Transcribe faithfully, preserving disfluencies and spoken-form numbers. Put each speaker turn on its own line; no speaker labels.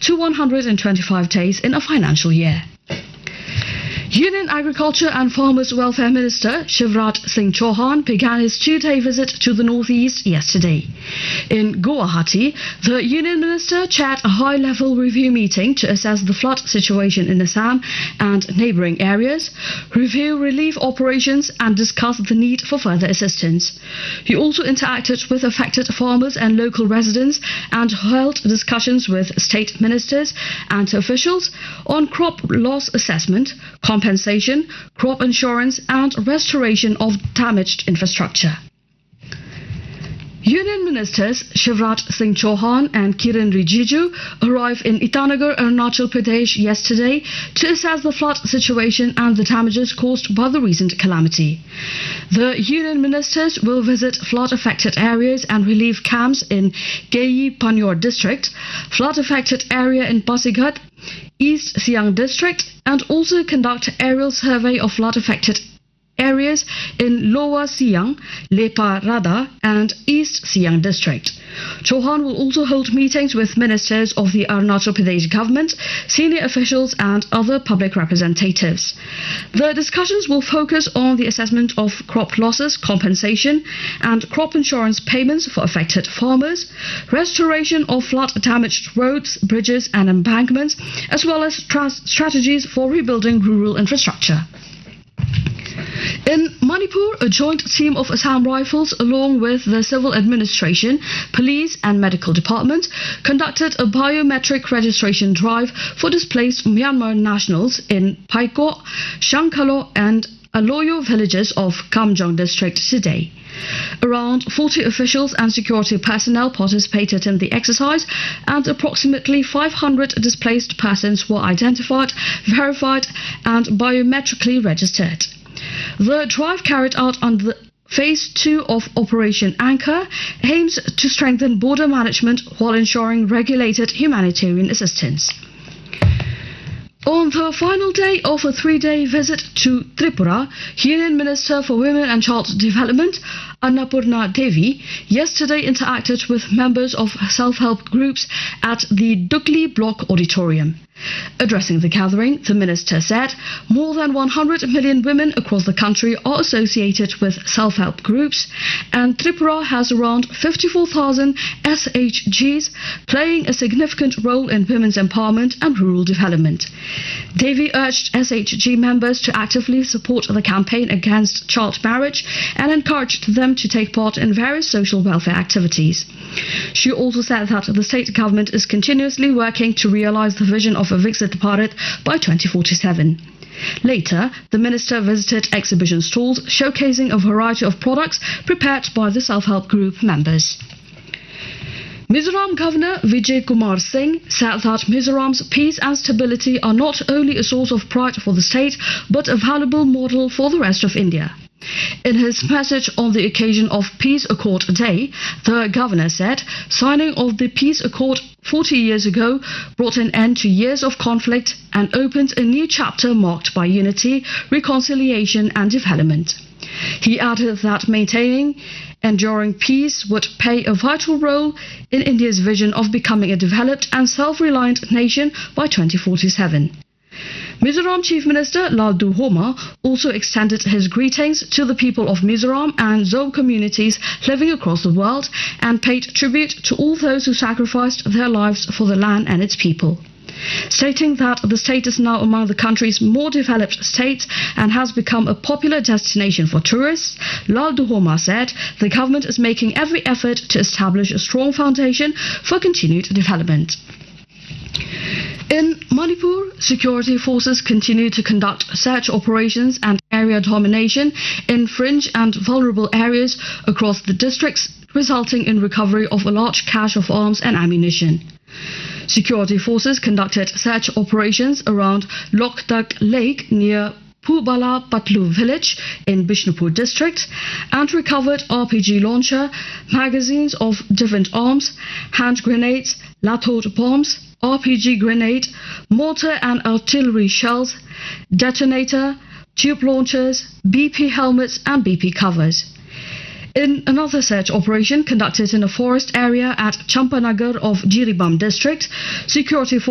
to one hundred twenty-five days in a financial year. Union Agriculture and Farmers Welfare Minister Shivraj Singh Chauhan began his two-day visit to the northeast yesterday. In Guwahati, the Union Minister chaired a high-level review meeting to assess the flood situation in Assam and neighbouring areas, review relief operations and discuss the need for further assistance. He also interacted with affected farmers and local residents and held discussions with state ministers and officials on crop loss assessment, compensation, crop insurance and restoration of damaged infrastructure. Union Ministers Shivraj Singh Chauhan and Kiren Rijiju arrived in Itanagar, Arunachal Pradesh yesterday to assess the flood situation and the damages caused by the recent calamity. The Union Ministers will visit flood-affected areas and relief camps in Geyi Panyor district, flood-affected area in Pasighat, East Siang district, and also conduct aerial survey of flood-affected areas in Lower Siang, Lepa Rada and East Siang district. Chauhan will also hold meetings with ministers of the Arunachal Pradesh government, senior officials and other public representatives. The discussions will focus on the assessment of crop losses, compensation and crop insurance payments for affected farmers, restoration of flood-damaged roads, bridges and embankments, as well as strategies for rebuilding rural infrastructure. In Manipur, a joint team of Assam Rifles along with the civil administration, police and medical department conducted a biometric registration drive for displaced Myanmar nationals in Paiko, Shankalo and Aloyo villages of Kamjong district today. Around forty officials and security personnel participated in the exercise and approximately five hundred displaced persons were identified, verified and biometrically registered. The drive carried out under Phase two of Operation Anchor aims to strengthen border management while ensuring regulated humanitarian assistance. On the final day of a three-day visit to Tripura, Union Minister for Women and Child Development, Annapurna Devi, yesterday interacted with members of self-help groups at the Dukli Block Auditorium. Addressing the gathering, the minister said more than one hundred million women across the country are associated with self-help groups and Tripura has around fifty-four thousand S H Gs playing a significant role in women's empowerment and rural development. Devi urged S H G members to actively support the campaign against child marriage and encouraged them to take part in various social welfare activities. She also said that the state government is continuously working to realize the vision of a Viksit Bharat by twenty forty-seven. Later, the minister visited exhibition stalls showcasing a variety of products prepared by the self-help group members. Mizoram Governor Vijay Kumar Singh said that Mizoram's peace and stability are not only a source of pride for the state, but a valuable model for the rest of India. In his message on the occasion of Peace Accord Day, the governor said signing of the Peace Accord forty years ago brought an end to years of conflict and opened a new chapter marked by unity, reconciliation and development. He added that maintaining enduring peace would play a vital role in India's vision of becoming a developed and self-reliant nation by twenty forty-seven. Mizoram Chief Minister Laldu Homa also extended his greetings to the people of Mizoram and Zoe communities living across the world and paid tribute to all those who sacrificed their lives for the land and its people. Stating that the state is now among the country's more developed states and has become a popular destination for tourists, Laldu Homa said the government is making every effort to establish a strong foundation for continued development. In Manipur, security forces continue to conduct search operations and area domination in fringe and vulnerable areas across the districts, resulting in recovery of a large cache of arms and ammunition. Security forces conducted search operations around Loktak Lake near Pubala Patlu village in Bishnupur district and recovered R P G launcher, magazines of different arms, hand grenades, lathot bombs, R P G grenade, mortar and artillery shells, detonator, tube launchers, B P helmets and B P covers. In another search operation conducted in a forest area at Champanagar of Jiribam district, security forces